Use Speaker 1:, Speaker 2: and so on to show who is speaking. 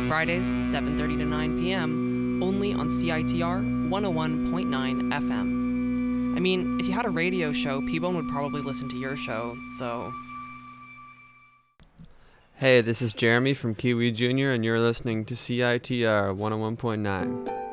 Speaker 1: Fridays, 7:30 to 9 p.m., only on CITR 101.9 FM. I mean, if you had a radio show, P-Bone would probably listen to your show, so...
Speaker 2: Hey, this is Jeremy from Kiwi Jr., and you're listening to CITR 101.9.